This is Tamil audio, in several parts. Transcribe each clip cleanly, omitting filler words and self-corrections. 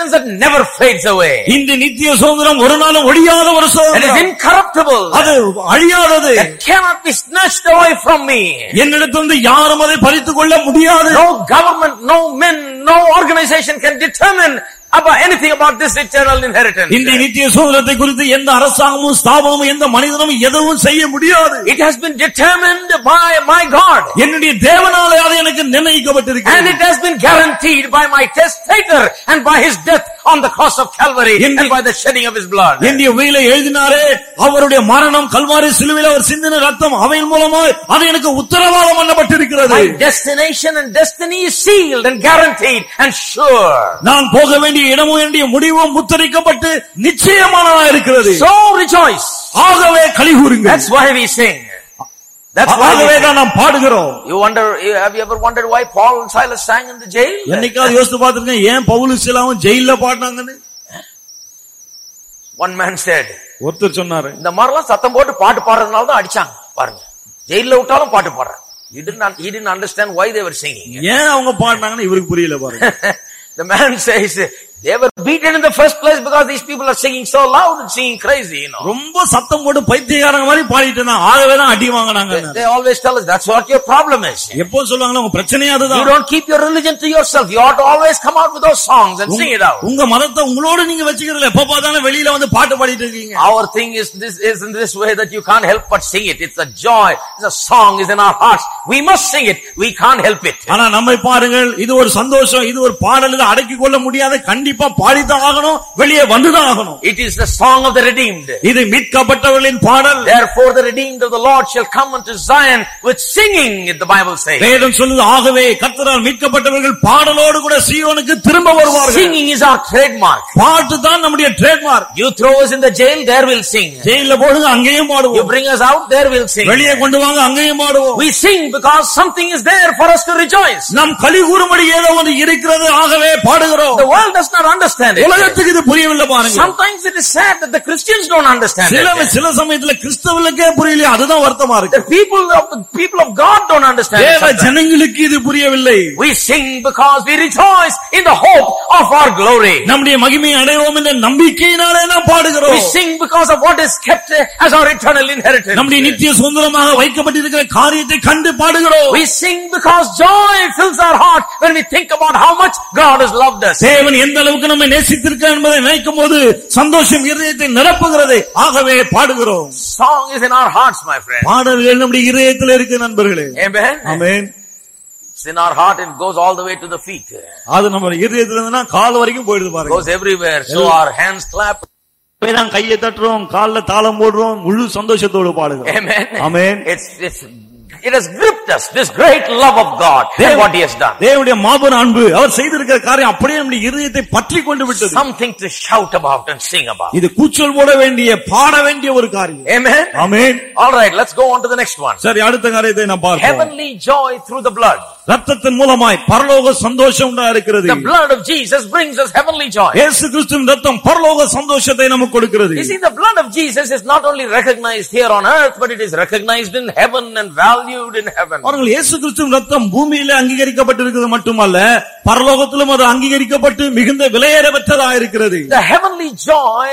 inheritance that never fades away. இந்த நித்திய சுதந்திரம் ஒரு நாளும் ஒழியாத ஒரு It is சுதந்திரம். incorruptible. அது அழியாதது. That cannot be snatched away from me. என்னிடத்திலிருந்து யாரும் அதை பறித்துக் கொள்ள முடியாது. No government, no men, no organization can determine about anything about this eternal inheritance. இந்த நித்திய சுதந்திரத்தை குறித்து எந்த அரசாங்கமும் ஸ்தாபனமும் எந்த மனிதனும் எதுவும் செய்ய முடியாது. It has been determined by my God. என்னுடைய தேவனாலே அது எனக்கு நிர்ணயிக்கப்பட்டிருக்கிறது. And it has been guaranteed by my testator and by his death on the cross of Calvary and by the shedding of his blood. என்னுடைய உயிரை எழுதினாரே, அவருடைய மரணம் கல்வாரி சிலுவையில் அவர் சிந்தின ரத்தம் அவையின் மூலமாய் அது எனக்கு உத்தரவாதம் பண்ணப்பட்டிருக்கிறது. My destination and destiny is sealed and guaranteed and sure. நான் போக வேண்டிய இடமும் என்னுடைய முடிவும் முத்திரிக்கப்பட்டு நிச்சயமானதா இருக்கிறது. So rejoice. ஆகவே களிகூருங்கள். That's why we sing. That's why ஆகவே தான் நாம் பாடுகிறோம். have you ever wondered why Paul and Silas sang in the jail? என்னைக்காவது யோசித்து பார்த்திருக்கேன் ஏன் பவுலும் சீலாவும் ஜெயில்ல பாடினாங்கன்னு? One man said, ஒருத்தர் சொன்னாரு, இந்த மாதிரிலாம் சத்தம் போட்டு பாட்டு பாடுறதுனால தான் அடிச்சாங்க பாருங்க, ஜெயில விட்டாலும் பாட்டு பாடுறாங்க. He didn't understand why they were singing. ஏன் அவங்க பாடினாங்கன்னு இவருக்கு புரியல பாருங்க. The man says they were beaten in the first place because these people are singing so loud and singing crazy, you know. ரொம்ப சத்தம் போட்டு பைத்தியக்காரங்க மாதிரி பாடிட்டு இருந்தா, ஆகவே தான் அடி வாங்குனாங்க. They always tell us that's what your problem is. எப்போ சொல்வாங்க உங்க பிரச்சனை அதுதான். You don't keep your religion to yourself. You ought to always come out with those songs and sing it out. உங்க மதத்தை உங்களோட நீங்க வெச்சிக்கிறீங்க, எப்ப பார்த்தாலும் வெளியில வந்து பாட்டு பாடிட்டு இருக்கீங்க. Our thing is in this way that you can't help but sing it. It's a joy. It's a song is in our hearts. We must sing it. We can't help it. ஆனா நம்மை பாருங்கள், இது ஒரு சந்தோஷம், இது ஒரு பாடல், இதை அடக்கிக் கொள்ள முடியாது, கண்டிப்பா பாடித்தான் ஆகணும், வெளியே வந்துதான் ஆகணும். It is the song of the redeemed. இது மீட்கப்பட்டவர்களின் பாடல். Therefore the redeemed of the Lord shall come unto Zion with singing, the Bible says. வேதம் சொல்லுது, ஆகவே கர்த்தரால் மீட்கப்பட்டவர்கள் பாடலோடு கூட சீயோனுக்கு திரும்ப வருவார்கள். Singing is our trademark. பாட்டு தான் நம்முடைய trademark. You throw us in the jail, there we'll sing. ஜெயில்ல போடுங்க, அங்கேயும் பாடுவோம். You bring us out, there we'll sing. வெளியே கொண்டு வாங்க, அங்கேயும் பாடுவோம். We sing because something is there for us to rejoice. நாம் களிகூரும்படி ஏதோ ஒன்று இருக்கிறது, ஆகவே பாடுகிறோம். The world does not understand it. உலகத்துக்கு இது புரியவில்லை பாருங்க. Sometimes it is sad that the Christians don't understand it. சில சமயத்துல கிறிஸ்தவர்களுக்கே புரியல, அதுதான் வருத்தமா இருக்கு. The people of God don't understand it. தேவ ஜனங்களுக்கு இது புரியவில்லை. We sing because we rejoice in the hope of our glory. நம்முடைய மகிமையை அடைவோம் என்ற நம்பிக்கையினாலே நாம் பாடுகிறோம். We sing because of what is kept as our eternal inheritance. நம்முடைய நித்திய சுதந்திரமாக வைக்கப்பட்டிருக்கிற காரியத்தை கண்டு பாடுகிறோம். We sing because joy fills our heart when we think about how much God has loved us. தேவன் எந்த அளவுக்கு நம்மை நேசித்திருக்கிறார் என்பதை நினைக்கும் போது சந்தோஷம் இதயத்தை நிரப்புகிறது, ஆகவே பாடுகிறோம். Song is in our hearts, my friend. பாடல்கள் நம்முடைய இதயத்தில் இருக்கு நண்பர்களே. Amen. Amen. It's in our heart and goes all the way to the feet. அது நம்ம இதயத்துல இருந்துனா கால் வரைக்கும் போயிடுது பாருங்க. Goes everywhere. So our hands clap. நாம் கையை தட்டுறோம், கால்ல தாளம் போடுறோம், முழு சந்தோஷத்தோடு பாடுகிறோம். Amen. Amen. It has gripped us, this great love of God and what He has done. தேவனுடைய மாபெரும் அன்பு, அவர் செய்திருக்கிற காரியம் அப்படியே நம்முடைய இதயத்தை பற்றி கொண்டு விட்டது. Something to shout about and sing about. இது கூச்சல் போட வேண்டிய, பாட வேண்டிய ஒரு காரியம். Amen. Amen. All right, let's go on to the next one. சரி, அடுத்த காரியத்தை நாம் பார்ப்போம். Heavenly joy through the blood. ரத்தத்தின் மூலமாய் பரலோக சந்தோஷம் உண்டாயிருக்கிறது. The blood of Jesus brings us heavenly joy. இயேசு கிறிஸ்துவின் ரத்தம் பரலோக சந்தோஷத்தை நமக்கு கொடுக்கிறது. You see, the blood of Jesus is not only recognized here on earth, but it is recognized in heaven and valued in heaven. அவர்கள் இயேசு கிறிஸ்துவின் ரத்தம் பூமியிலே அங்கீகரிக்கப்பட்டிருக்கிறது மட்டுமல்ல, பரலோகத்திலும் அது அங்கீகரிக்கப்பட்டு மிகுந்த விலையேறப்பட்டதாக இருக்கிறது. The heavenly joy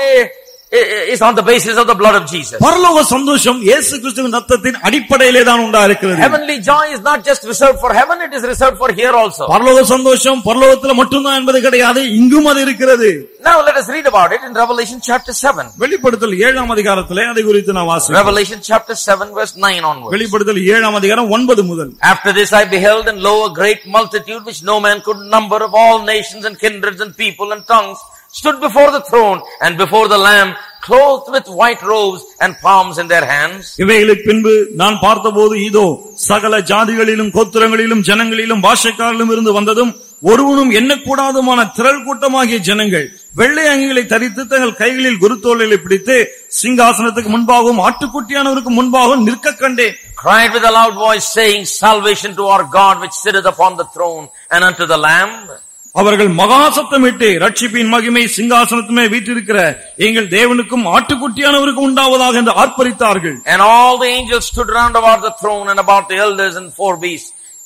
is on the basis of the blood of Jesus. பரலோக சந்தோஷம் இயேசு கிறிஸ்துவின் ரத்தத்தின் அடிப்படையிலே தான் உண்டாயிருக்கிறது. Heavenly joy is not just reserved for heaven, it is reserved for here also. பரலோக சந்தோஷம் பரலோகத்தில் மட்டும்தான் என்பது கிடையாது, இங்கும் அது இருக்கிறது. Now let us read about it in Revelation chapter 7. வெளிப்படுத்தல் 7ஆம் அதிகாரத்திலே அதை குறித்து நான் வாசிக்கிறேன். Revelation chapter 7 verse 9 onwards. வெளிப்படுத்தல் 7ஆம் அதிகாரம் 9 முதல். After this I beheld and lo, a great multitude which no man could number, of all nations and kindreds and people and tongues, stood before the throne and before the Lamb, clothed with white robes and palms in their hands. இவைகளுக்கு பின்பு நான் பார்த்தபோது இதோ சகல ஜாதிகளிலும் கோத்திரங்களிலும் ஜனங்களிலும் பாஷைக்காரிலும் இருந்து வந்ததும் ஒருவனும் எண்ணக்கூடாதுமான திரள் கூட்டமாகிய ஜனங்கள் வெள்ளை அங்கிகளை தரித்து தங்கள் கைகளில் குருத்தோலை பிடித்து சிங்காசனத்துக்கு முன்பாகவும் ஆட்டுக்குட்டியானவருக்கு முன்பாகவும் நிற்க கண்டேன். Cried with a loud voice, saying, Salvation to our God which sitteth upon the throne and unto the Lamb. அவர்கள் மகா சத்தமிட்டு ரட்சிப்பின் மகிமை சிங்காசனத்துமே வீற்றிருக்கிற எங்கள் தேவனுக்கும் ஆட்டுக்குட்டியானவருக்கும் உண்டாவதாக என்று ஆர்ப்பரித்தார்கள். And all the angels stood round about the throne and about the elders and four beasts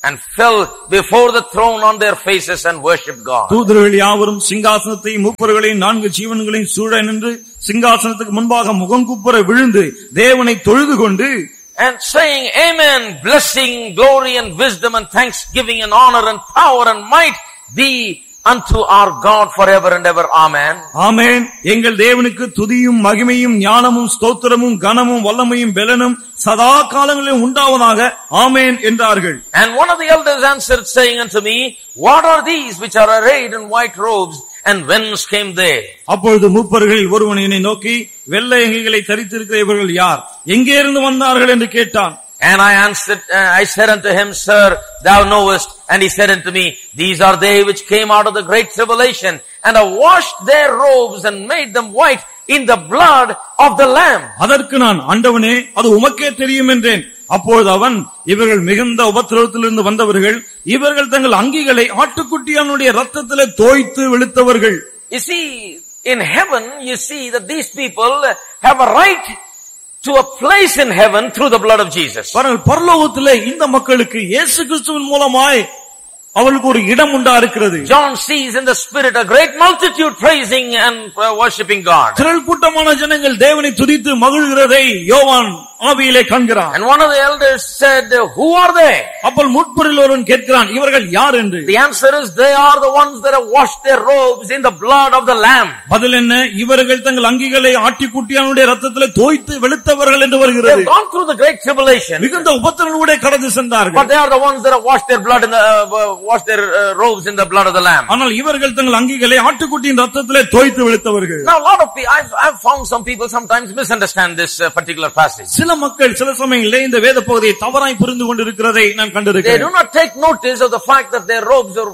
and fell before the throne on their faces and worshipped God. தூதர்கள் யாவரும் சிங்காசனத்தையும் மூப்பர்களையும் 4 ஜீவன்களையும் சூழ நின்று சிங்காசனத்துக்கு முன்பாக முகங்குப்புற விழுந்து தேவனை தொழுது கொண்டு and saying, Amen, blessing, glory and wisdom and thanksgiving and honor and power and might be unto our God forever and ever. Amen. Amen. எங்கள் தேவனுக்கு துதியும் மகிமையும் ஞானமும் ஸ்தோத்திரமும் கனமும் வல்லமையும் பெலனும் சதா காலங்களிலும் உண்டாவதாக ஆமென் என்றார்கள். And one of the elders answered, saying unto me, what are these which are arrayed in white robes, and whence came they? அப்பொழுது மூப்பர்களில் ஒருவன் என்னை நோக்கி, வெள்ளை அங்கிகளை தரித்திருக்கிற இவர்கள் யார், எங்கே இருந்து வந்தார்கள் என்று கேட்டான். And I answered, I said unto him, Sir, thou knowest. And he said unto me, these are they which came out of the great tribulation, and have washed their robes and made them white in the blood of the Lamb. அதற்கு நான், ஆண்டவனே, அது உமக்கே தெரியும் என்றேன். அப்பொழுது அவன், இவர்கள் மிகுந்த உபத்திரவத்திலிருந்து வந்தவர்கள், இவர்கள் தங்கள் அங்கிகளை ஆட்டுக்குட்டியானுடைய ரத்தத்திலே தோய்த்து வெளுத்தவர்கள். You see, in heaven, you see that these people have a right to a place in heaven through the blood of Jesus. பரலோகத்திலே இந்த மக்களுக்கு இயேசு கிறிஸ்துவின் மூலமாய் அவளுக்கு ஒரு இடம் உண்டா இருக்கிறது. John sees in the spirit a great multitude praising and worshiping God. திரள் கூட்டமான ஜனங்கள் தேவனை துதித்து மகிழ்கிறதை யோவான் ஆவியிலே காண்கிறான். And one of the elders said, who are they? அப்பொழுது முற்பொருள் ஒருவன் கேட்கிறான், இவர்கள் யார் என்று. The answer is, they are the ones that have washed their robes in the blood of the Lamb. பதில் என்ன? இவர்கள் தங்கள் அங்கிகளை ஆட்டுக்குட்டியானுடைய ரத்தத்திலே தோய்த்து வெளுத்தவர்கள் என்று வருகிறது. They have gone through the great tribulation, மிகுந்த உபத்திரவங்களோடு கடந்து சென்றார்கள். but they are the ones that have washed their blood in the washed their robes in the blood of the Lamb. ஆனால் இவர்கள் தங்கள் அங்கிகளை ஆட்டுக்குட்டியின் ரத்தத்திலே தோய்த்து வெளுத்தவர்கள். Now a lot of people, I've found some people sometimes misunderstand this particular passage. சில மக்கள் சில சமயங்களிலே இந்த வேத பகுதியை தவறாய் புரிந்து கொண்டிருக்கிறதை நான் கண்டிருக்கிறேன். They do not take notice of the fact that their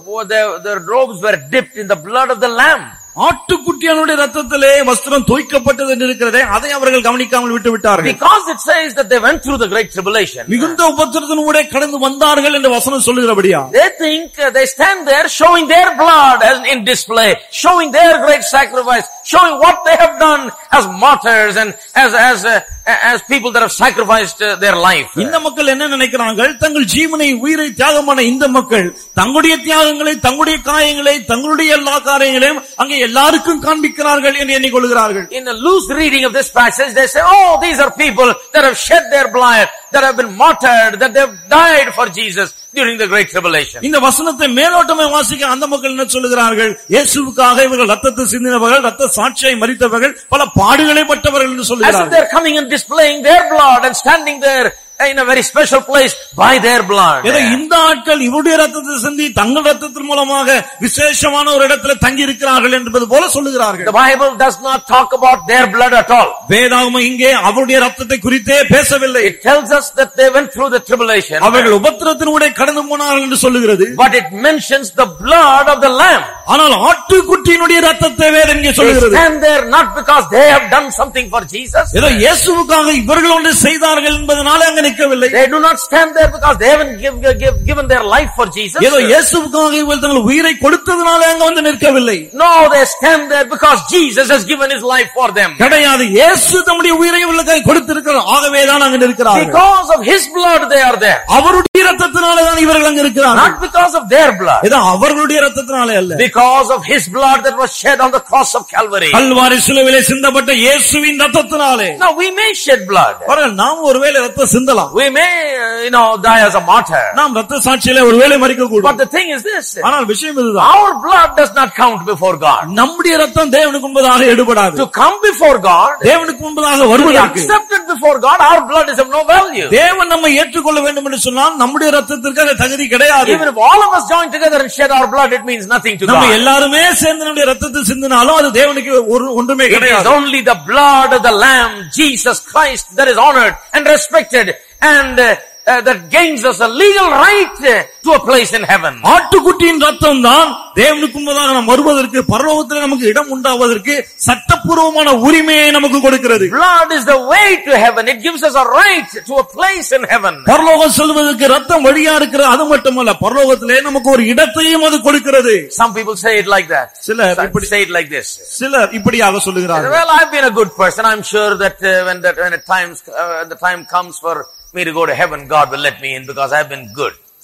robes were dipped in the blood of the Lamb. ஆட்டுக்குட்டியானுடைய ரத்தத்திலே வஸ்திரம் தோய்க்கப்பட்டது என்று இருக்கிறதே, அதை அவர்கள் கவனிக்காமல் விட்டு விட்டார்கள். Because it says that they went through the great tribulation, மிகுந்த உபத்திரவத்தினூடே கடந்து வந்தார்கள் என்று வசனம் சொல்லுகிறபடியா, they think they stand there showing their blood as in display, showing their great sacrifice, showing what they have done as martyrs and as people that have sacrificed their life. இந்த மக்கள் என்ன நினைக்கிறார்கள்? தங்கள் ஜீவனை உயிரை தியாகமான இந்த மக்கள் தங்களுடைய தியாகங்களை, தங்களுடைய காயங்களை, தங்களுடைய எல்லா காரியங்களையும் அங்கே எல்லாருக்கும் காண்பிக்கிறார்கள் என்று எண்ணிக்கொள்கிறார்கள். In a loose reading of this passage, they say, oh, these are people that have shed their blood, that have been martyred, that they have died for Jesus during the great tribulation. இந்த வசனத்தை மேலோட்டமாக வாசிக்க அந்த மக்கள் என்ன சொல்லுகிறார்கள்? இயேசுவுக்காக இவர்கள் ரத்தத்தை சிந்தினவர்கள், ரத்த சாட்சியை மரித்தவர்கள், பல பாடுகளை பட்டவர்கள் என்று சொல்லுகிறார்கள். As if they are coming and displaying their blood and standing there in a very special place by their blood. ஏதோ இந்த ஆட்கள் இவருடைய ரத்தத்தை சிந்தி தங்கள் ரத்தத்தின் மூலமாக விசேஷமான ஒரு இடத்துல தங்கி இருக்கிறார்கள் என்பது போல சொல்லுகிறார்கள். The Bible does not talk about their blood at all. வேதாகமம் இங்கே அவருடைய ரத்தத்தை குறித்தே பேசவில்லை. It tells us that they went through the tribulation. அவர்கள் உபத்திரத்தினூடே கடந்து போனார்கள் என்று சொல்லுகிறது. But it mentions the blood of the Lamb. ஆனால் ஆட்டுக்குட்டியினுடைய ரத்தத்தை வேதம் இங்கே சொல்லுகிறது. They stand there not because they have done something for Jesus. ஏதோ இயேசுவுக்காக இவர்கள் ஒன்று செய்தார்கள் என்பதனால அங்க நிற்கவில்லை. They do not stand there because they haven't given their life for Jesus. ஏதோ இயேசுவுக்காக இவர்கள் தங்கள் உயிரை கொடுத்ததனால அங்க வந்து நிற்கவில்லை. No, they stand there because Jesus has given his life for them. கிடையாது, இயேசு தம்முடைய உயிரை இவர்களுக்காக கொடுத்திருக்கிறார், ஆகவே தான் அங்க நிற்கிறார்கள். Because of his blood they are there. அவருடைய ரத்தத்தினால தான் இவர்கள் அங்க இருக்கிறார்கள். Not because of their blood. ஏதோ அவர்களுடைய ரத்தத்தினால அல்ல. Because of his blood that was shed on the cross of Calvary. Kalvari சிலுவையிலே சிந்தப்பட்ட இயேசுவின் ரத்தத்தினாலே. Now we may shed blood. நாம் ஒருவேளை ரத்தம் சிந்தலாம். We may die as a martyr. நாம் ரத்த சாட்சியிலே ஒருவேளை மரிக்க கூடும். But the thing is this. ஆனால் விஷயம் இதுதான். Our blood does not count before God. நம்முடைய ரத்தம் தேவனுக்கு முன்பதாக எடுபடாது. To come before God, தேவனுக்கு முன்பதாக வருவதற்கு, accepted before God, our blood is of no value. தேவன் நம்மை ஏற்றுக்கொள்ள வேண்டும் என்று சொன்னால் நம்முடைய ரத்தத்திற்கு அந்த தகுதி கிடையாது. Even if all of us join together and shed our blood, it means nothing to God. நம்ம எல்லாருமே சேர்ந்து நம்முடைய ரத்தத்தை சிந்தினாலும் அது தேவனுக்கு ஒன்றுமே கிடையாது. It is only the blood of the Lamb, Jesus Christ, that is honored and respected and that gains us a legal right to a place in heaven. ஆட்டுக்குட்டியின் ரத்தம் தான் தேவனுக்கு முன்பதாக நாம் வருவதற்கு, பரலோகத்திலே நமக்கு இடம் உண்டாவதற்கு சட்டப்பூர்வமான உரிமையை நமக்கு கொடுக்கிறது. Blood is the way to heaven. It gives us a right to a place in heaven. பரலோகம் செல்வதற்கு ரத்தம் வழியா இருக்கிறது. அது மட்டுமல்ல, பரலோகத்திலே நமக்கு ஒரு இடத்தையும் அது கொடுக்கிறது. Some people say it like that. சிலர் இப்படி say it like this. சிலர் இப்படியாக சொல்லுகிறார்கள். Well, I've been a good person. I'm sure that when the time comes for me to go to heaven, God will let me in because I've been good.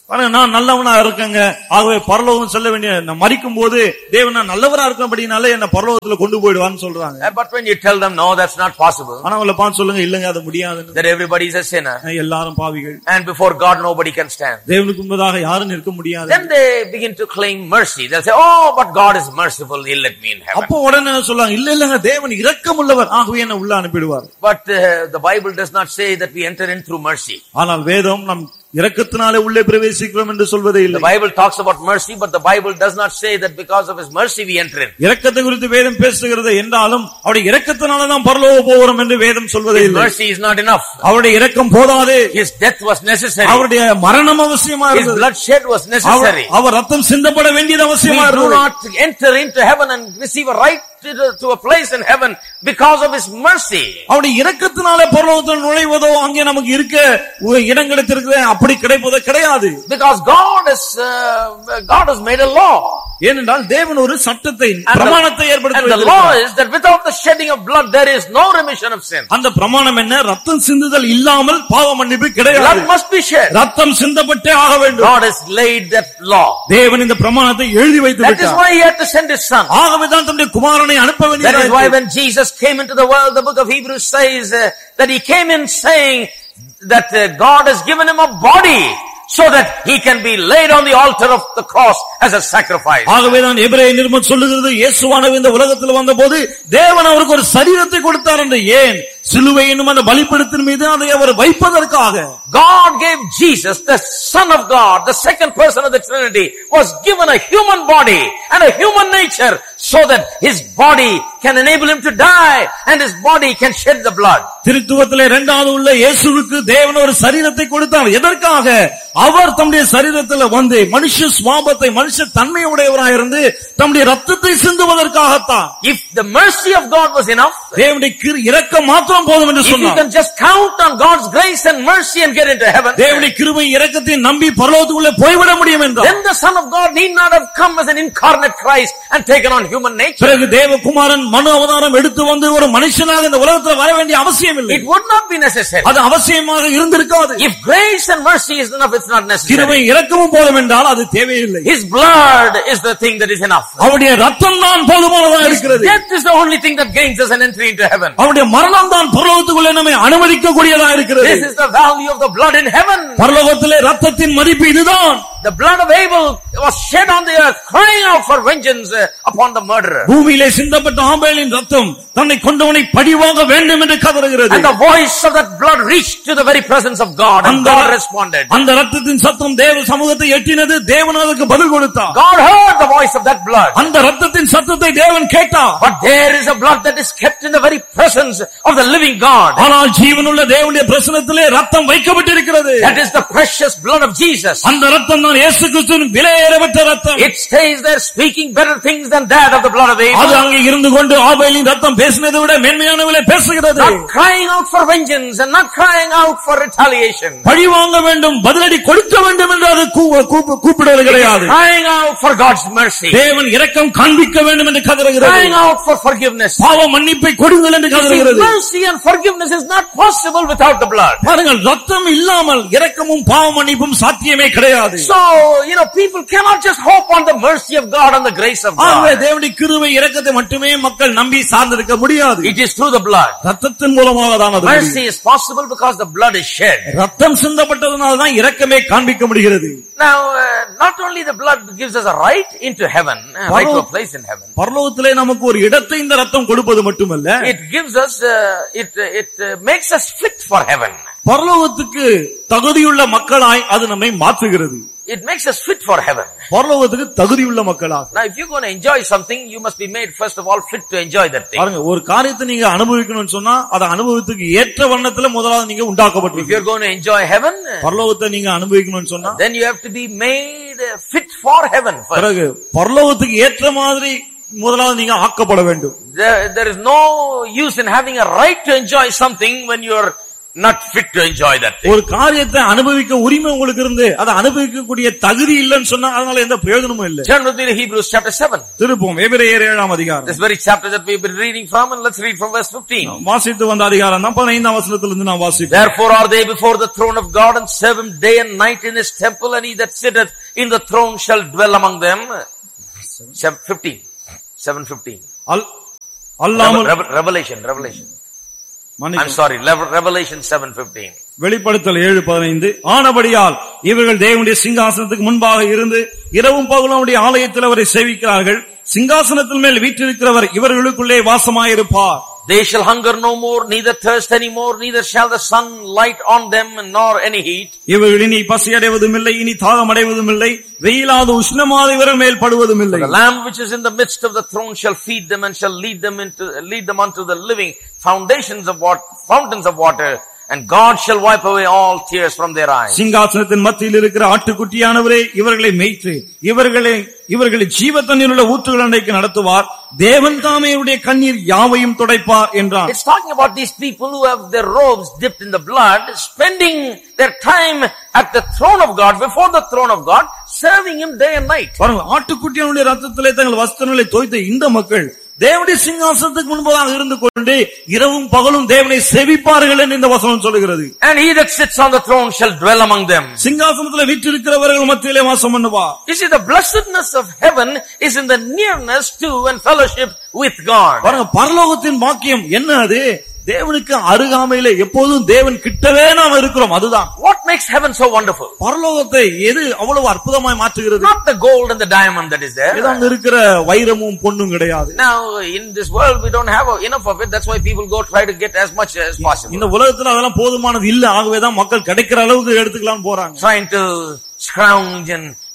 நான் நல்லவனா இருக்கேங்க, ஆகவே பரலோகம் செல்ல வேண்டிய, நான் மரிக்கும் போது தேவன் நான் நல்லவரா இருக்கபடினாலே என்ன பரலோகத்துல கொண்டு போய்டுவான்னு சொல்றாங்க. But when you tell them no, that's not possible, ஆனா அவங்கள பார்த்து சொல்லுங்க, இல்லங்க அது முடியாதுன்னு. that everybody is a sinner, எல்லாரும் பாவிகள், and before God nobody can stand, தேவனுக்கு முன்பாக யாரும் நிற்க முடியாது. Then they begin to claim mercy. They'll say, oh, but God is merciful, he'll let me in heaven. அப்போ உடனே சொல்றாங்க, இல்ல இல்லங்க தேவன் இரக்கமுள்ளவர், ஆகவே என்ன உள்ள அனுப்பிடுவார். But the Bible does not say that we enter in through mercy. ஆனால் வேதம் நம் இரக்கத்தினாலே உள்ளே பிரவேசிக்கிறோம் என்று சொல்வதே இல்லை. The Bible talks about mercy, but the Bible does not say that because of his mercy we enter in. இரக்கத்தை குறித்து வேதம் பேசுகிறது என்றாலும் அவருடைய இரக்கத்தினால தான் பரலோகம் போகிறோம் என்று வேதம் சொல்வதே இல்லை. His mercy is not enough. அவருடைய இரக்கம் போதாது. His death was necessary. அவருடைய மரணம் அவசியமா இருந்தது. His bloodshed was necessary. அவர் ரத்தம் சிந்தப்பட வேண்டியது அவசியமா இருந்தது. We do not enter into heaven and receive a right to a place in heaven because of his mercy. அவருடைய இரக்கத்தினாலே பரலோகத்தில் நுழைவதோ அங்கே நமக்கு இருக்க இடம் கிடைத்திருக்கிறது அப்படி கிடைப்பதோ கிடையாது. Because God has made a law. ஏனென்றால் தேவன் ஒரு சட்டத்தை பிரமாணத்தை ஏற்படுத்தி and the law is that without the shedding of blood there is no remission of sin. அந்த பிரமாணம் என்ன? ரத்தம் சிந்துதல் இல்லாமல் பாவ மன்னிப்பு கிடையாது. Blood must be shed. ரத்தம் சிந்தப்பட்டே ஆக வேண்டும். God has laid that law. தேவன் இந்த பிரமாணத்தை எழுதி வைத்து விட்டார். That is why he had to send his son. ஆகவே தான் தம்முடைய குமாரனை அனுப்ப வேண்டியது. That is why when Jesus came into the world, the book of Hebrews says that he came in saying that God has given him a body so that he can be laid on the altar of the cross as a sacrifice. ஆகவே தான் எபிரேய நிருபம் சொல்லுகிறது, இயேசுவானவர் இந்த உலகத்தில் வந்தபோது தேவன் அவருக்கு ஒரு சரீரத்தை கொடுத்தார் என்று. ஏன்? சிலுவை என்னும் அந்த பலிபீடத்தின் மீது அதை அவர் வைப்பதற்காக. God gave Jesus, the Son of God, the second person of the Trinity, was given a human body and a human nature so that his body can enable him to die and his body can shed the blood. திருத்துவத்திலே இரண்டாவது உள்ள இயேசுவுக்கு தேவன் ஒரு சரீரத்தை கொடுத்தார். எதற்காக? அவர் தம்முடைய சரீரத்தில் வந்து மனுஷ சுபாவத்தை, மனுஷ தன்மையுடையவராக இருந்து தம்முடைய ரத்தத்தை சிந்துவதற்காகத்தான். If the mercy of God was enough, தேவனுடைய இரக்கம் மாத்திரம் போதும் என்று சொன்னார். If you can just count on God's grace and mercy and get into heaven, தேவனுடைய கிருபை இரக்கத்தை நம்பி பரலோகத்துக்குள்ளே போய்விட முடியும் என்றார். Then the Son of God need not have come as an incarnate Christ and taken on human nature. பிறகு தேவகுமாரன் மனு அவதாரம் எடுத்து வந்து ஒரு மனுஷனாக இந்த உலகத்தில் வர வேண்டிய அவசியம் இல்லை. It would not be necessary. அது அவசியமாக இருந்திருக்காது. If grace and mercy is enough, it's not necessary. கிருபை இரக்கமும் போதும் என்றால் அது தேவையில்லை. His blood is the thing that is enough. அவருடைய ரத்தம் தான் போதுமானதாக இருக்கிறது. Death is the only thing that gains us an entry into heaven. அவருடைய மரணம் தான் பரலோகத்துக்குள்ளே நம்மை அனுமதிக்கக்கூடியதாக இருக்கிறது. This is the value of the blood in heaven. பரலோகத்திலே ரத்தத்தின் மதிப்பு இதுதான். The blood of Abel was shed on the earth, crying out for vengeance upon the murderer. பூமியிலே சிந்தப்பட்ட ஆபேலின் ரத்தம் தன்னை கொண்டவனை பழிவாங்க வேண்டும் என்று கதறுகிறது. And the voice of that blood reached to the very presence of God, and God responded. அந்த ரத்தத்தின் சத்தம் தேவ சமூகத்தை எட்டினது. தேவன் அதற்கு பதில் கொடுத்தார். God heard the voice of that blood. அந்த ரத்தத்தின் சத்தத்தை தேவன் கேட்டார். But there is a blood that is kept in the very presence of the living God. ஆனால் ஜீவனுள்ள தேவனுடைய பிரசன்னத்திலே ரத்தம் வைக்கப்பட்டிருக்கிறது. That is the precious blood of Jesus. அந்த ரத்தம் தான் இயேசு கிறிஸ்துவின் விலையேறப்பட்ட ரத்தம். It stays there speaking better things than that of the blood of Abel. அது அங்கே இருந்து கொண்டு ஆபேலின் ரத்தம் பேசினதை விட மேன்மையானவளை பேசுகிறது. Not crying out for vengeance and not crying out for retaliation. பழி வாங்க வேண்டும், பதிலடி கொடுக்க வேண்டும் என்று அது கூப்பிடுவது கிடையாது. Crying out for God's mercy. தேவன் இரக்கம் காண்பிக்க வேண்டும் என்று கதறுகிறது. Crying out for forgiveness. பாவ மன்னிப்பை கொடுங்கள் என்று கதறுகிறது. Mercy and forgiveness is not possible without the blood. பாருங்கள், ரத்தம் இல்லாமல் இரக்கமும் பாவ மன்னிப்பும் சாத்தியமே கிடையாது. So, people cannot just hope on the mercy of God and the grace of God. தேவனுடைய கிருபை இரக்கத்தை மட்டுமே மக்கள் நம்பி சார்ந்திருக்க முடியாது. It is through the blood. ரத்தத்தின் மூலமாக தான் அது. Mercy is possible because the blood is shed. ரத்தம் சிந்தப்பட்டதனால தான் இரக்கமே காண்பிக்க முடிகிறது. Now, not only the blood gives us a right into heaven, right to a place in heaven. பரலோகத்திலே நமக்கு ஒரு இடத்தை இந்த ரத்தம் கொடுப்பது மட்டுமல்ல, it gives us it makes us fit for heaven. பரலோகத்துக்கு தகுதியுள்ள மக்களாய் அது நம்மை மாற்றுகிறது. It makes us fit for heaven. பரலோகத்துக்கு தகுதியுள்ள மக்களாக. Now if you're going to enjoy something, you must be made first of all fit to enjoy that thing. பாருங்க, ஒரு காரியத்தை நீங்க அனுபவிக்கணும்னு சொன்னா அத அனுபவத்துக்கு ஏற்ற வண்ணத்துல முதலாவது நீங்க உண்டாக்கப்பட்டிருக்கீங்க. If you're going to enjoy heaven, பரலோகத்தை நீங்க அனுபவிக்கணும்னு சொன்னா then you have to be made fit for heaven first. பிறகு பரலோகத்துக்கு ஏற்ற மாதிரி முதலாவது நீங்க ஆக்கப்பட வேண்டும். There is no use in having a right to enjoy something when you're not fit to enjoy that thing. ஒரு காரியத்தை அனுபவிக்க உரிமை உங்களுக்கு இருந்து அதை அனுபவிக்க கூடிய தகுதி இல்லன்னு சொன்னா அதனால எந்த பிரயோஜனமும் இல்லை. Turn with me to Hebrews chapter 7. திருப்போம் எபிரேயர் 7ஆம் அதிகாரம். This very chapter that we've been reading from, and let's read from verse 15. வாசித்து வந்த அதிகாரம் தான் 15ஆம் வசனத்திலிருந்து நாம் வாசிப்போம். Therefore are they before the throne of God, and serve him day and night in his temple, and he that sitteth in the throne shall dwell among them. 7:15. Revelation. I'm sorry, Revelation 7:15. வெளிப்படுத்தல் 7:15. ஆனபடியால் இவர்கள் தேவனுடைய சிங்காசனத்துக்கு முன்பாக இருந்து இரவும் பகலும் அவருடைய ஆலயத்தில் அவரை சேவிக்கிறார்கள். சிங்காசனத்தின் மேல் வீற்றிருக்கிறவர் இவர்களுக்குள்ளே வாசமாயிருப்பார். They shall hunger no more, neither thirst any more, neither shall the sun light on them, nor any heat. இவர்கள் இனி பசி அடைவதும் இல்லை, இனி தாகம் அடைவதும் இல்லை, வெயிலாத உஷ்ணமாத இவர்கள் மேல் படுவதும் இல்லை. The Lamb which is in the midst of the throne shall feed them, and shall lead them unto the living fountains of water, and God shall wipe away all tears from their eyes. சிங்காசனத்தின் மத்தியில் இருக்கிற ஆட்டுக்குட்டியானவரே இவர்களை மேய்த்து இவர்களை ஜீவத்தண்ணீர் உள்ள ஊற்றுகள் அண்டைக்கு நடத்துவார். தேவன் தாமே இவருடைய கண்ணீர் யாவையும் துடைப்பார் என்றார். It's talking about these people who have their robes dipped in the blood, spending their time at the throne of God, before the throne of God, serving him day and night. பாருங்க, ஆட்டுக்குட்டியானுடைய ரத்தத்திலே தங்கள் வஸ்திரங்களை தோய்த்த இந்த மக்கள் தேவனுடைய சிங்காசனத்துக்கு முன்பதாக இருந்து கொண்டு இரவும் பகலும் தேவனை சேவிப்பார்கள் என்று இந்த வசனம் சொல்லுகிறது. And he that sits on the throne shall dwell among them. சிங்காசனத்திலே வீற்றிருக்கிறவர்கள் மத்தியிலே வாசம் பண்ணுவார். You see, the blessedness of heaven is in the nearness to and fellowship with God. பாருங்க, பரலோகத்தின் பாக்கியம் என்ன? அது தேவனுக்கு அருகாமையிலே எப்போதும் தேவன் கிட்டவே நாம் இருக்கிறோம். அதுதான். What makes heaven so wonderful? பரலோகத்தை எது அவ்வளவு அற்புதமாய் மாற்றுகிறது? Not the gold and the diamond that is there. இதாங்க இருக்கிற வைரமும் பொன்னும் கிடையாது. Now in this world we don't have enough of it. That's why people go try to get as much as possible. இந்த உலகத்துல அதெல்லாம் போதுமானது இல்ல, ஆகவே தான் மக்கள் கிடைக்கிற அளவுக்கு எடுத்துக்கலாம் போறாங்க. Trying to scrounge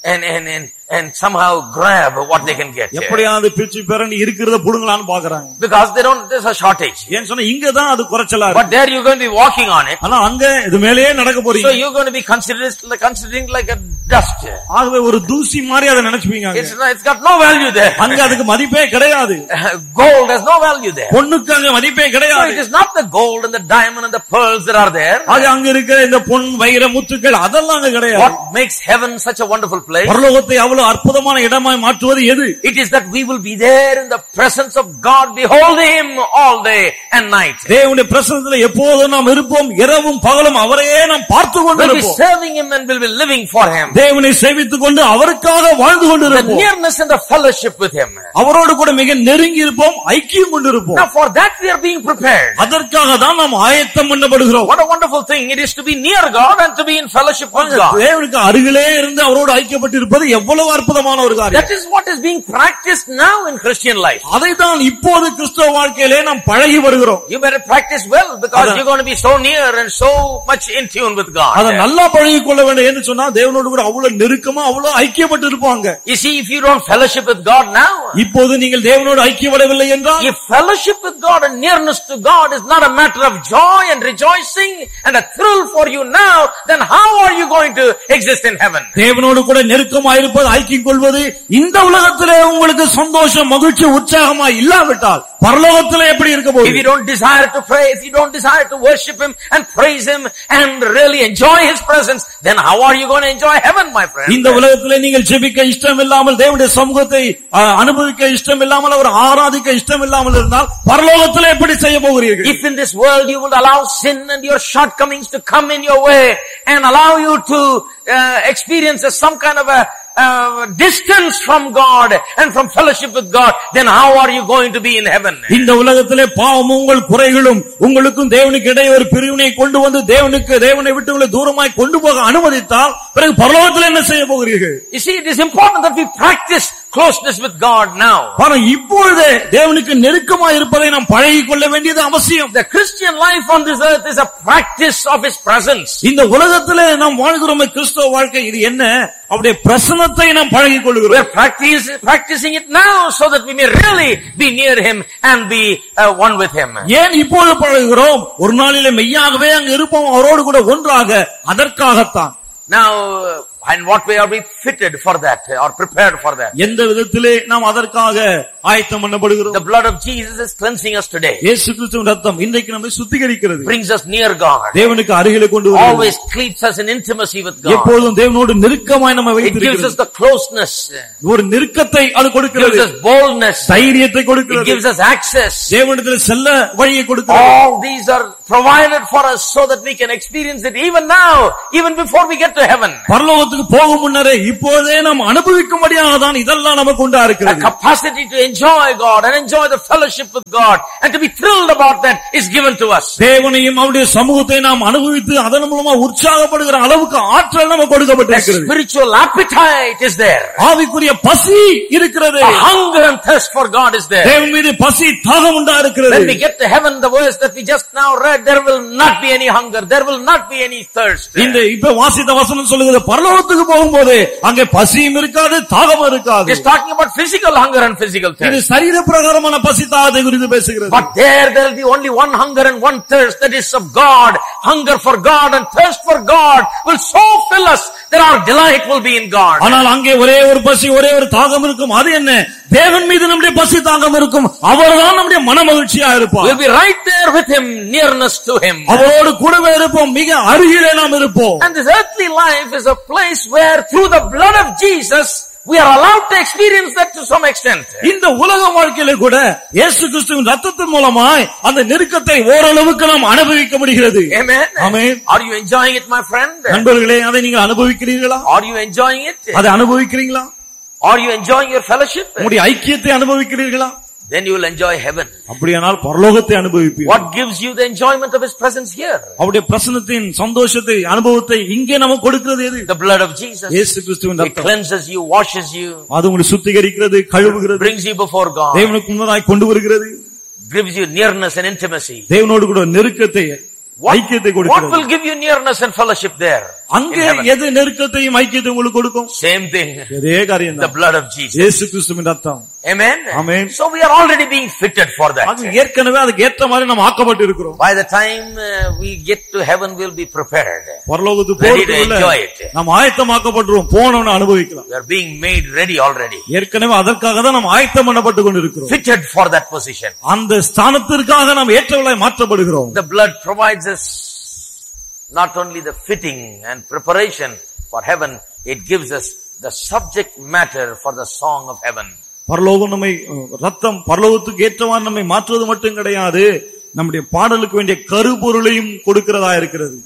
and somehow grab what they can get. எப்படியாவது பிச்சு பெறண்டி இருக்கிறத புடுங்கலாம்னு பாக்குறாங்க. Because there's a shortage. ஏன் சொன்னா இங்க தான் அது குறைச்சலா இருக்கு. But there you're going to be walking on it. ஆனா அங்க இது மேலேயே நடக்க போறீங்க. So you're going to be considering like a dust. ஆகவே ஒரு தூசி மாதிரி அதை நினைச்சுப்பீங்க. It's got no value there. அங்க அதுக்கு மதிப்பே கிடையாது. Gold has no value there. பொன்னுக்கு அங்க மதிப்பே கிடையாது. So it is not the gold and the diamond and the pearls that are there. அது அங்க இருக்கிற இந்த பொன் வைர முத்துக்கள் அதெல்லாம் அங்க கிடையாது. What makes heaven such a wonderful place? பரலோகத்தை அவ்வளவு அற்புதமான இடமாய் மாற்றுவது எது? It is that we will be there in the presence of God, beholding him all day and night. தேவனுடைய பிரசன்னத்திலே எப்போதும் நாம் இருப்போம், இரவும் பகலும் அவரையே நாம் பார்த்து கொண்டிருப்போம். We'll be serving him and we'll be living for him. தேவனை சேவித்துக் கொண்டு அவருக்காக வாழ்ந்து கொண்டிருப்போம். The nearness and the fellowship with him. அவரோடு கூட மிக நெருங்கி இருப்போம், ஐக்கியம் கொண்டிருப்போம். Now for that we are being prepared. அதற்காக தான் நாம் ஆயத்தம் பண்ணப்படுகிறோம். What a wonderful thing it is to be near God and to be in fellowship with God. தேவனுக்கு அருகிலே இருந்து அவரோடு ஐக்கியப்பட்டிருப்பது எவ்வளவு அற்புதமான ஒரு காரியம். That is what is being practiced now in Christian life. அதைத்தான் இப்போது கிறிஸ்தவ வாழ்க்கையிலே நாம் பழகி வருகிறோம். You better practice well, because you're going to be so near and so much in tune with God. அத நல்லா பழகிக் கொள்ள வேண்டும் என்று சொன்னா தேவனோடு கூட அவ்வளவு நெருக்கமா அவ்வளவு ஐக்கியப்பட்டு இருப்பாங்க. You see, if you don't fellowship with God now, இப்போது நீங்கள் தேவனோடு ஐக்கியப்படவில்லை என்றால், if fellowship with God and nearness to God is not a matter of joy and rejoicing and a thrill for you now, then how are you going to exist in heaven? தேவனோடு கூட நெருக்கமா இருப்பது, ஐக்கியம் கொள்வது இந்த உலகத்திலே உங்களுக்கு சந்தோஷம், மகிழ்ச்சி, உற்சாகமா இல்லாவிட்டால் பரலோகத்திலே எப்படி இருக்க போகுது? If you don't desire to pray, if you don't desire to worship him and praise him and really enjoy his presence, then how are you going to enjoy heaven, my friend? இந்த உலகத்திலே நீங்கள் ஜெபிக்க இஷ்டம் இல்லாமல், தேவனுடைய சமூகத்தை அனுபவிக்க இஷ்டம் இல்லாமல், அவர் ஆராதிக்க இஷ்டம் இல்லாமல் இருந்தால் பரலோகத்திலே எப்படி செய்ய போகிறீர்கள்? If in this world you will allow sin and your shortcomings to come in your way and allow you to experience some kind of a distance from God and from fellowship with God, then how are you going to be in heaven? இந்த உலகத்திலே பாவமும் உங்கள் குறைகளும் உங்களுக்கும் தேவனுக்கு இடையே ஒரு பிரிவினை கொண்டு வந்து தேவனை விட்டு உங்களை தூரமாய் கொண்டு போக அனுமதித்தால் பிறகு பரலோகத்தில் என்ன செய்ய போகிறீர்கள்? You see, it is important that we practice closeness with God now. இப்பொழுதே தேவனுக்கு நெருக்கமாய் இருப்பதை நாம் பழகிக் கொள்ள வேண்டியது அவசியம். The Christian life on this earth is a practice of his presence. இந்த உலகத்திலே நாம் வாழ்கிறோம் கிறிஸ்தவ வாழ்க்கை, இது என்ன? அவருடைய பிரசன்னத்தை நாம் பழகிக் கொள்கிறோம். We are practicing it now so that we may really be near him and be one with him. ஏன் இப்போது பழகுகிறோம்? ஒரு நாளிலே மெய்யாகவே அங்கு இருப்போம் அவரோடு கூட ஒன்றாக. அதற்காகத்தான். Now And what way are we fitted for that or prepared for that? எந்த விதத்திலே நாம் அதற்காக ஆயத்தம் பண்ணப்படுகிறோம்? The blood of Jesus is cleansing us today. இயேசு கிறிஸ்துவின் ரத்தம் இன்றைக்கு நம்மை சுத்திகரிக்கிறது. Brings us near God. தேவனுக்கு அருகிலே கொண்டு வருகிறது. Always keeps us in intimacy with God. எப்பொழுதும் தேவனோடு நெருக்கமாய் நம்மை வைத்திருக்கிறது. It gives us the closeness. ஒரு நெருக்கத்தை அது கொடுக்கிறது. Gives us boldness. தைரியத்தை கொடுக்கிறது. It gives us access. தேவனிடத்தில் செல்ல வழியை கொடுக்கிறது. All these are provided for us so that we can experience it even now, even before we get to heaven. பரலோகத்துக்கு போகும் முன்னரே இப்போதே நாம் அனுபவிக்கும்படியாக தான் இதெல்லாம் நமக்கு உண்டா இருக்கிறது. The capacity to enjoy God and enjoy the fellowship with God and to be thrilled about that is given to us. தேவனையும் அவருடைய சமூகத்தை நாம் அனுபவித்து அதன் மூலமா உற்சாகப்படுகிற அளவுக்கு ஆற்றல் நமக்கு கொடுக்கப்பட்டிருக்கிறது. Spiritual appetite is there. ஆவிக்குரிய பசி இருக்கிறது. Hunger and thirst for God is there. தேவன் மீது பசி தாகம் உண்டா இருக்கிறது. When we get to heaven, the verse that we just now read, there will not be any hunger, there will not be any thirst. இந்த இப்ப வாசித்த வசனம் சொல்லுகிறது பரலோகத்துக்கு போகும்போது அங்கே பசியும் இருக்காது தாகமும் இருக்காது. It's talking about physical hunger and physical thirst. இது சரீர பிரகாரமான பசி தாகத்தை குறித்து பேசுகிறது. But there will be only one hunger and one thirst, that is of God. Hunger for God and thirst for God will so fill us that our delight will be in God. ஆனால் அங்கே ஒரே ஒரு பசி ஒரே ஒரு தாகம் இருக்கும். அது என்ன? தேவன் மீது நம்முடைய பசி தாகம் இருக்கும். அவர்தான் நம்முடைய மனமகிழ்ச்சியா இருப்பார். We'll be right there with him, nearness to him. அவரோடு கூடவே இருப்போம், மிக அருகிலே நாம் இருப்போம். And this earthly life is a place where through the blood of Jesus we are allowed to experience that to some extent. இந்த உலக வாழ்க்கையில கூட இயேசு கிறிஸ்துவின் ரத்தத்தின் மூலமாய் அந்த நெருக்கத்தை ஓரளவுக்கு நாம் அனுபவிக்க முடிகிறது. Amen. Amen. Are you enjoying it, my friend? நண்பர்களே, அதை நீங்கள் அனுபவிக்கிறீர்களா? Are you enjoying it? அதை அனுபவிக்கிறீங்களா? Are you enjoying your fellowship? உங்களுடைய ஐக்கியத்தை அனுபவிக்கிறீர்களா? Then you will enjoy heaven. அப்படியானால் பரலோகத்தை அனுபவிப்பீர்கள். What gives you the enjoyment of his presence here? அவருடைய பிரசன்னத்தின் சந்தோஷத்தை அனுபவத்தை இங்கே நமக்கு கொடுக்கிறது எது? The blood of Jesus. இயேசு கிறிஸ்துவின் It ரத்தம். cleanses you, washes you. அது உங்களை சுத்திகரிக்கிறது, கழுவுகிறது, brings you before God. தேவனுக்கு முன்னதாய் கொண்டு வருகிறது. Gives you nearness and intimacy. தேவனோடு கூட நெருக்கத்தை ஐக்கியத்தை What கொடுக்கிறது. will give you nearness and fellowship there? அங்கே எது நெருக்கத்தையும் ஐக்கியத்தை உங்களுக்கு கொடுக்கும்? Same thing. இதே காரியம் The தான். blood of Jesus. இயேசு கிறிஸ்துவின் ரத்தம். Amen. Amen. So we are already being fitted for that. அது ஏற்கனவே அதுக்கு ஏற்ற மாதிரி நாம் ஆக்கப்பட்டு இருக்கிறோம். By the time we get to heaven, we'll be prepared. பரலோகத்துக்கு Ready to போறதுக்குள்ள enjoy it. நாம் ஆயத்தமாக்கப்பட்டுறோம், போனவன அனுபவிக்கலாம். We are being made ready already. ஏற்கனவே அதற்காக தான் நாம் ஆயத்தம் பண்ணப்பட்டு கொண்டிருக்கிறோம். Fitted for that position. அந்த ஸ்தானத்திற்காக நாம் ஏற்றவளாய் மாற்றப்படுகிறோம். The blood provides us not only the fitting and preparation for heaven, it gives us the subject matter for the song of heaven. பரலோகம் நம்மை ரத்தம் பரலோகத்துக்கு ஏற்றவாறு நம்மை மாற்றுவது மட்டும் கிடையாது, நம்முடைய பாடலுக்கு வேண்டிய கருப்பொருளையும் கொடுக்கிறதா இருக்கிறது.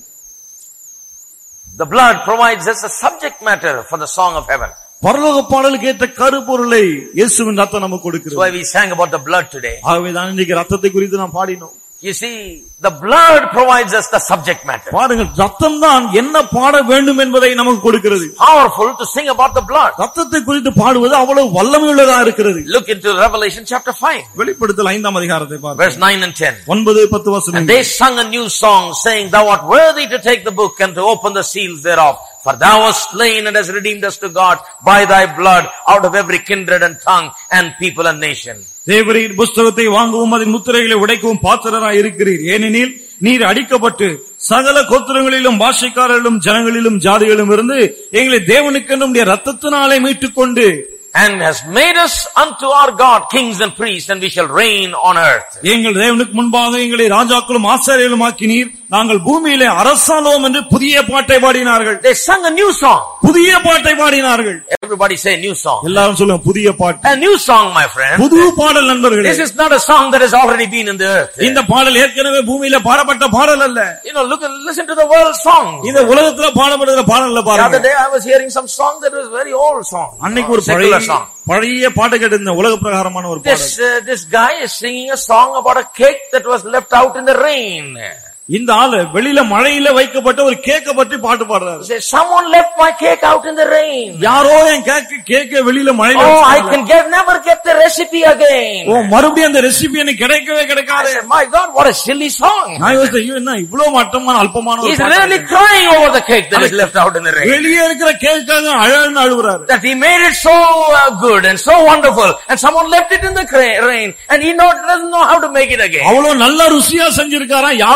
The blood provides us a subject matter for the song of heaven. பரலோக பாடலுக்கு ஏற்ற கருப்பொருளை இயேசுவின் ரத்தம் நமக்கு கொடுக்கிறது. That's why we sang about the blood today. ஆகவே தான் இன்னைக்கு ரத்தத்தை குறித்து நாம் பாடினோம். You see, the blood provides us the subject matter. பாருங்கள், ரத்தம் தான் என்ன பாட வேண்டும் என்பதை நமக்கு கொடுக்கிறது. Powerful to sing about the blood. ரத்தத்தை குறித்து பாடுவது அவ்வளவு வல்லமையுள்ளதா இருக்கிறது. Look into Revelation chapter 5. வெளிப்படுத்தல் 5ஆம் அதிகாரத்தை பாருங்கள். Verse 9 and 10. 9-10 வசனங்கள். And they sung a new song, saying, Thou art worthy to take the book and to open the seals thereof. For thou wast slain and hast redeemed us to God by thy blood out of every kindred and tongue and people and nation. தேவரீர் புஸ்தகத்தை வாங்கவும் அதன் முத்திரைகளை உடைக்கவும் பாத்திரராய் இருக்கிறீர். ஏனெனில் நீர் அடிக்கப்பட்டு சகல கோத்திரங்களிலும் பாஷைக்காரர்களும் ஜனங்களிலும் ஜாதிகளிலும் இருந்து எங்களை தேவனுக்கென்னுடைய ரத்தத்தினாலே மீட்டுக் கொண்டு and has made us unto our God kings and priests, and we shall reign on earth. எங்கள் தேவனுக்கு முன்பாக எங்களை ராஜாக்களும் ஆசாரியர்களும் ஆக்கினீர், நாங்கள் பூமியிலே அரசாளோம் என்று புதிய பாட்டை பாடினார்கள். They sung a new song. புதிய பாட்டை பாடினார்கள். Everybody say new song. எல்லாரும் சொல்லுங்க புதிய பாட்டு. A new song, my friend. புது பாடல் நண்பர்களே. This is not a song that has already been in the earth. இந்த பாடல் ஏற்கனவே பூமியில பாடப்பட்ட பாடல் அல்ல. You know, listen to the world song. இந்த உலகத்துல பாடப்படுகிற பாடல்ல பாருங்க. The other day I was hearing some song that was very old song. அன்னைக்கு ஒரு பழைய பாட்டு கேட்டிருந்த உலக பிரகாரமான ஒரு பாடல். This guy is singing a song about a cake that was left out in the rain. இந்த ஆளு வெளியில மழையில வைக்கப்பட்ட ஒரு கேக்க பற்றி பாட்டு பாடுறாரு. Someone left my cake out in the rain. யாரோ என் கேக்க வெளியில மழையில Oh, I can never get the recipe again. ஓ, மறுபடியும் அந்த ரெசிபி எனக்கு கிடைக்கவே கிடைக்காது. My God, what a silly song. நான் யோசிச்சேன், என்ன இவ்வளவு மட்டமான அல்பமான ஒரு பாட்டு. He's really crying over the cake that is left out in the rain. வெளியே இருக்கிற கேக்காக அழன்னு அழுகுறாரு. That he made it so good and so wonderful, and someone left it in the rain and he doesn't know how to make it again. அவ்வளவு நல்ல ருசியா செஞ்சிருக்காரா, யாரோ மழையில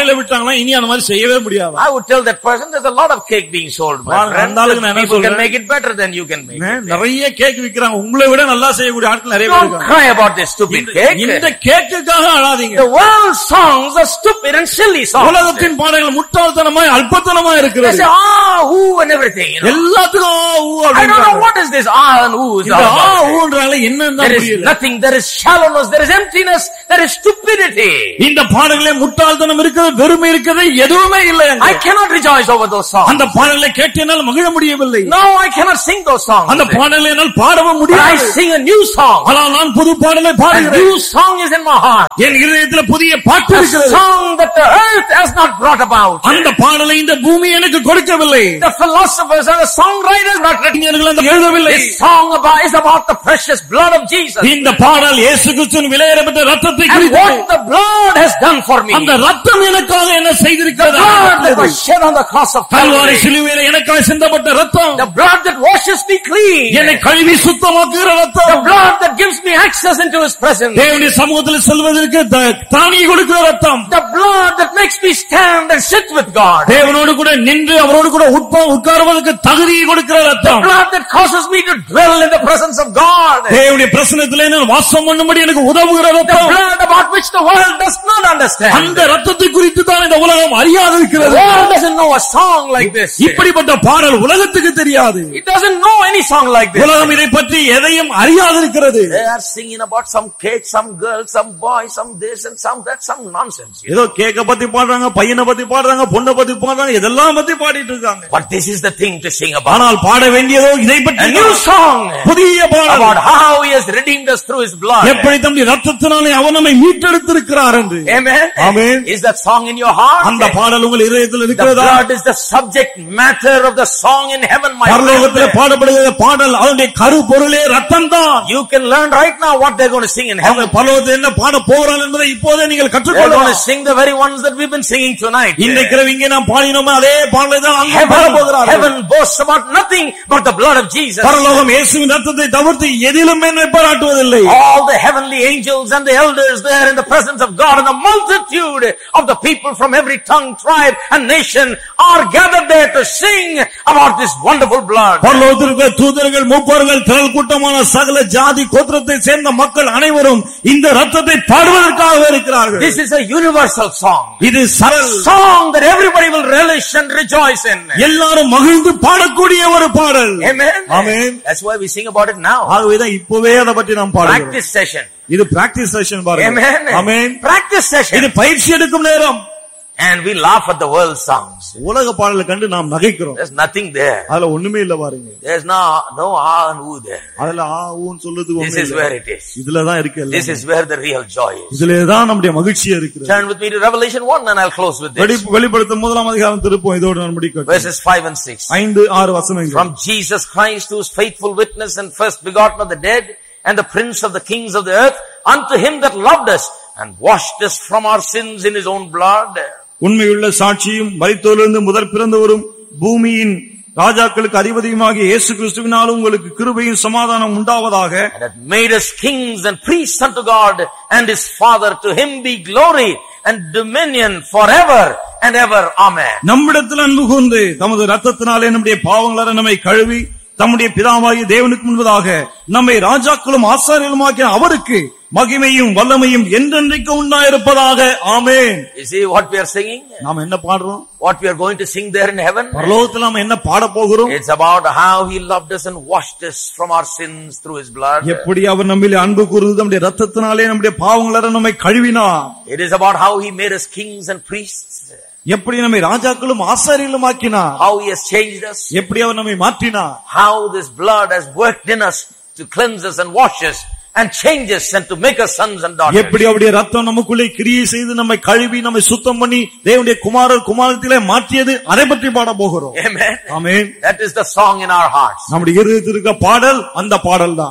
வாயில விட்டாங்கன்னா இனி அந்த மாதிரி செய்யவே முடியாது. I would tell that person there's a lot of cake being sold, my friend. People can make it better than you can make it. நிறைய கேக் விக்கிறாங்க, உங்களை விட நல்லா செய்யக்கூடிய ஆட்கள் நிறைய பேர் இருக்காங்க. Don't cry about this stupid cake. இந்த கேக்குக்காக அழாதீங்க. The world songs are stupid and silly songs. உலகத்தின் பாடல்கள் முட்டாள்தனமாய் அல்பத்தனமாய் இருக்கிறது. They say who and everything, you know. எல்லாத்துக்கும் who. I don't know what is this and who is all about. whoன்றால என்னன்னு there is nothing, there is shallowness, there is emptiness, there is stupidity. இந்த பாடல்களே முட்டாள்தனம் இருக்குது, வெறுமை இருக்குது, எதுவுமே இல்லை. I cannot rejoice over those songs. அந்த பாடல்களை கேட்டு என்னால் மகிழ முடியவில்லை. No, I cannot sing those songs. அந்த பாடல்களை என்னால் பாடவும் முடியாது. I sing a new song. ஆனால் நான் புது பாடலை பாடுகிறேன். A new song is in my heart. என் இதயத்தில் புதிய பாட்டு இருக்கிறது. A song that the earth has not brought about. அந்த பாடலை இந்த பூமி எனக்கு கொடுக்கவில்லை. The philosophers and the songwriters not written. எழுதவில்லை. This song is about the precious blood of Jesus. இந்த பாடல் இயேசு கிறிஸ்துவின் விலையேறப்பட்ட இரத்தத்தை குறித்து. And what the blood has done for me. அந்த இரத்தம் எனக்காக என்ன செய்திருக்கிறது? The blood that was shed on the cross of Kalvari சிலுவையில் எனக்காக சிந்தப்பட்ட இரத்தம். The blood that washes me clean. என்னை கழுவி சுத்தமாக்குகிற இரத்தம். The blood that gives me access into his presence. தேவனுடைய சமூகத்தில் செல்வதற்கு தானியை கொடுக்கிற இரத்தம். The blood that makes me stand and sit with God. தேவனோடு கூட நின்று அவரோடு கூட உட்காருவதற்கு தகுதியை கொடுக்கிற இரத்தம். The blood that causes me to dwell in the presence of God. தேவனுடைய பிரசன்னத்திலே நான் வாசம் பண்ணும்படி எனக்கு உதவுகிற இரத்தம். The blood about which the world does not understand. அந்த இரத்தத்தை குறித்து தான் இந்த உலகம் அறியாது இருக்கிறது. The world doesn't know a song like this. இப்படிப்பட்ட பாடல் உலகத்துக்கு தெரியாது. It doesn't know any song like this. உலகம் இதை பற்றி எதையும் அறியாது இருக்கிறது. They are singing about some cake, some girl, some boy, some this and some that, some nonsense. ஏதோ கேக்க பத்தி பாடுறாங்க, பையனை பத்தி பாடுறாங்க, பொண்ணை பத்தி பாடுறாங்க, இதெல்லாம் பத்தி பாடிட்டு இருக்காங்க. But this is the thing to sing about. ஆனால் பாட வேண்டியதோ இதை பற்றி. A new song. புதிய பாடல். About how he has redeemed us through his blood. எப்படி தம்முடைய இரத்தத்தினாலே அவர் நம்மை மீட்டெடுத்திருக்கிறார் என்று. Amen. Amen. Is that song in your heart? அந்த பாடல் உங்கள் இதயத்தில் இருக்கிறதா? The blood is the subject matter of the song in heaven, my friend. பரலோகத்திலே பாடப்படுகிற பாடல் அதனுடைய கருப்பொருளே இரத்தம் தான். You can learn right now what they're going to sing in heaven. பரலோகத்தில் என்ன பாட போகிறார்கள் என்பதை இப்போதே நீங்கள் They're கற்றுக்கொள்ளலாம். going to sing the very ones that we've been singing tonight. இன்றைக்கு இங்கே நாம் பாடினோமே அதே பாடலை தான் அங்கே பாட போகிறார்கள். Heaven boasts about nothing but the blood of Jesus. பரலோகம் இயேசுவின் இரத்தத்தை தவிர்த்து எதிலும் மேன்மை பாராட்டுவதில்லை. All the heavenly angels and the elders there in the presence of God and the multitude of the people from every tongue, tribe and nation are gathered there to sing about this wonderful blood. பரலோகத்திற்கு தூதர்கள், மூப்பர்கள், திரள் கூட்டமான சகல ஜாதி கோத்திரத்தை சேர்ந்த மக்கள் அனைவரும் இந்த இரத்தத்தை பாடுவதற்காக இருக்கிறார்கள். This is a universal song. இது song that everybody will relish and rejoice in. எல்லாரும் மகிழ்ந்து பாடக்கூடிய ஒரு பாடல். Amen. Amen. That's why we sing about it now. ஆகவேதான் இப்பவே அதை பற்றி நாம் பாடுகிறோம். Practice session. இது பிராக்டிஸ் செஷன் பாருங்க. Amen. Amen. Practice session. இது பயிற்சி எடுக்கும் நேரம். And we laugh at the world songs. உலக பாடலை கண்டு நாம் நகைக்கிறோம். There's nothing there. அதுல ஒண்ணுமே இல்ல பாருங்க. There's no and who there. அதுல ஊன்னு சொல்றது ஒண்ணு. This is where it is. இதுல தான் இருக்கு. This is where the real joy is. இதுல தான் நம்முடைய மகிழ்ச்சி இருக்குது. Turn with me to Revelation 1 and I'll close with this. வெளிப்படுத்தும் முதலாம் அதிகாரம் திருப்போம். இதோடு நான் முடிக்கிறேன். Verses 5 and 6. 5-6 வசனங்கள். From Jesus Christ, who is faithful witness and first begotten of the dead and the prince of the kings of the earth, unto him that loved us and washed us from our sins in his own blood. உண்மையுள்ள சாட்சியும் மரித்தோரிலிருந்து முதற் பிறந்தவரும் பூமியின் ராஜாக்களுக்கு அதிபதியுமாகிய இயேசு கிறிஸ்துவினால் உங்களுக்கு கிருபையும் சமாதானம் உண்டாவதாக. And hath made us kings and priests unto God and his Father. To him be glory and dominion forever and ever. Amen. நம்மிடத்தில் அன்பு கூர்ந்து தமது இரத்தத்தினாலே நம்முடைய பாவங்களை நம்மை கழுவி தம்முடைய பிதாவாகிய தேவனுக்கு முன்பதாக நம்மை ராஜாக்களும் ஆசாரியர்களுமாகிய அவருக்கு மகிமையும் வல்லமையும் என்றென்றைக்கு உண்டாயிருப்பதாக. ஆமென். You see what we are singing? நாம் என்ன பாடுறோம்? What we are going to sing there in heaven? பரலோகத்தில் நாம் என்ன பாட போகிறோம்? It's about how he loved us and washed us from our sins through his blood. எப்படி அவர் நம்மிலே அன்பு கூர்ந்து நம்முடைய இரத்தத்தினாலே நம்முடைய பாவங்களை நம்மை கழுவினார். It is about how he made us kings and priests. எப்படி நம்மை ராஜாக்களும் ஆசாரியர்களும் ஆக்கினார். How he has changed us. எப்படி அவர் நம்மை மாற்றினார். How this blood has worked in us to cleanse us and wash us and change us and to make us sons and daughters. எப்படி அவருடைய இரத்தம் நமக்குள்ளே கிரியை செய்து நம்மை கழுவி நம்மை சுத்தம் பண்ணி தேவனுடைய குமாரர் குமாரத்திலே மாற்றியது, அதை பற்றி பாட போகிறோம். Amen. Amen. That is the song in our hearts. நம்முடைய இதயத்தில் இருக்க பாடல் அந்த பாடல் தான்.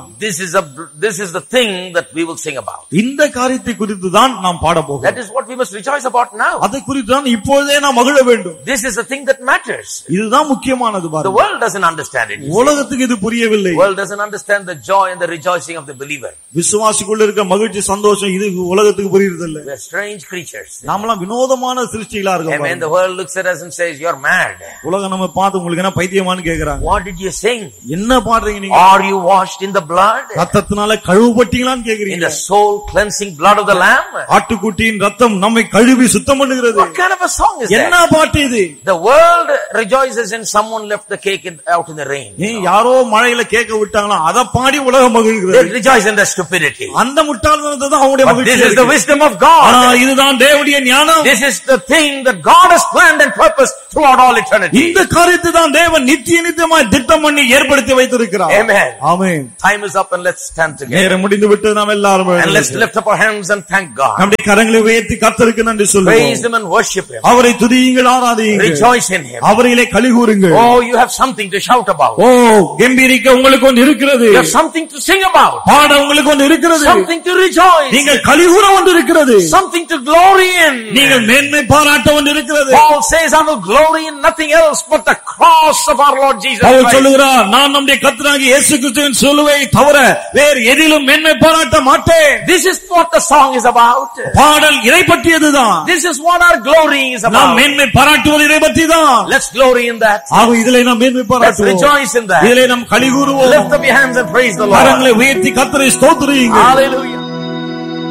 This is the thing that we will sing about. இந்த காரியத்தை குறித்து தான் நாம் பாட போகிறோம். That is what we must rejoice about now. அதை குறித்து தான் இப்போதே நாம் மகிழ வேண்டும். This is the thing that matters. இதுதான் முக்கியமானது The பாருங்க. world doesn't understand it. உலகத்துக்கு இது புரியவில்லை. The world doesn't understand the joy and the rejoicing of the believer. விசுவாசிக்குள்ள இருக்க மகிழ்ச்சி சந்தோஷம் இது உலகத்துக்கு புரியுறது இல்ல. We are strange creatures. நாமெல்லாம் வினோதமான சிருஷ்டிகளா இருக்கோம். Amen. The world looks at us and says, "You're mad." உலகம் நம்ம பார்த்து உங்களுக்கு என்ன பைத்தியமான்னு கேக்குறாங்க. What did you sing? என்ன பாடுறீங்க நீங்க? Are you washed in the blood? ரத்தத்தினால கழுவப்பட்டீங்களான்னு கேக்குறீங்க. In the soul cleansing blood of the lamb? ஆட்டுக்குட்டியின் ரத்தம் நம்மை கழுவி சுத்தம் பண்ணுகிறது. What kind of a song is that? என்ன பாட்டு இது? The world rejoices in someone left the cake out in the rain. யாரோ மழையில கேக்க விட்டாங்களா அத பாடி உலகம் மகிழ்கிறது. They rejoice in the stupidity. அந்த முட்டாள்தனத்தை தான் அவங்களுடைய மகிழ்ச்சி. This is the wisdom of God. இதுதான் தேவனுடைய ஞானம். This is the thing that God has planned and purposed throughout all eternity. இந்த காரியத்தை தான் தேவன் நித்தியமாய் திட்டம் பண்ணி ஏற்படுத்தி வைத்திருக்கிறார். Amen. Amen. Time is up and let's stand together. நேரம் முடிந்து விட்டது நாம் எல்லாரும் and let's lift up our hands and thank God. நம்முடைய கரங்களை உயர்த்தி கர்த்தருக்கு நன்றி சொல்லுவோம். Praise him and worship him. அவரை துதியுங்கள் ஆராதியுங்கள். Rejoice in him. அவரிலே களிகூருங்கள். Oh, you have something to shout about. கம்பீரிக்க உங்களுக்கு ஒன்று இருக்கிறது. You have something to sing about. பாட உங்களுக்கு ஒன்று இருக்கிறது. Something to rejoice. நீங்கள் களிகூர ஒன்று இருக்கிறது. Something to glory in. நீங்கள் மேன்மை பாராட்ட ஒன்று இருக்கிறது. Paul says, I will glory in nothing else but the cross of our Lord Jesus Christ. Pavul சொல்லுகிறார், நான் நம்முடைய கர்த்தராகிய இயேசு கிறிஸ்துவின் சிலுவையை தவிர வேறு எதிலும் மேன்மை பாராட்ட மாட்டேன். This is what the song is about. பாடல் இறை பற்றியதுதான். This is what our glory is about. நாம் மேன்மை பாராட்டுவது இறை பற்றிதான். Let's glory in that. ஆக இதிலே நாம் மேன்மை பாராட்டுவோம். Let's rejoice in that. இதிலே நாம் களிகூருவோம். Lift up your hands and praise the Lord. கரங்களை உயர்த்தி கர்த்தரை ஸ்தோத்திரியுங்கள். Hallelujah.